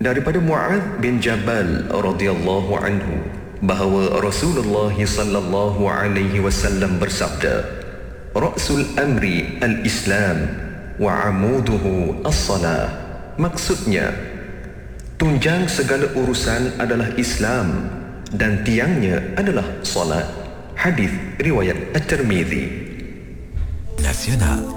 Daripada Mu'adz bin Jabal radhiyallahu anhu bahawa Rasulullah sallallahu alaihi wasallam bersabda, "Ra'sul amri al-Islam wa 'amuduhu as-salah." Maksudnya, tunjang segala urusan adalah Islam dan tiangnya adalah salat. Hadis riwayat At-Tirmizi. Nasional.